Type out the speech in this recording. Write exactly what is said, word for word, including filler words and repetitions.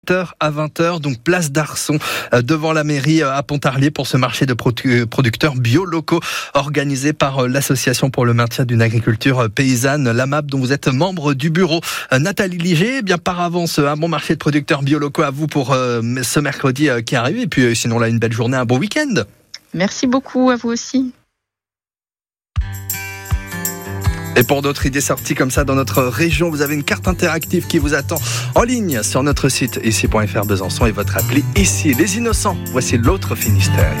heures à vingt heures, donc place d'Arçon, euh, devant la mairie euh, à Pontarlier pour ce marché de produ- producteurs bio locaux organisé par euh, l'Association pour le maintien d'une agriculture euh, paysanne, l'A M A P, dont vous êtes membre du bureau. Euh, Nathalie Liger, eh bien par avance, un bon marché de producteurs bio locaux à vous pour euh, ce mercredi euh, qui arrive. Et puis euh, sinon là, une belle journée, un bon week-end. Merci beaucoup, à vous aussi. Et pour d'autres idées sorties comme ça dans notre région, vous avez une carte interactive qui vous attend en ligne sur notre site ici point f r Besançon et votre appli Ici les Innocents. Voici l'autre Finistère.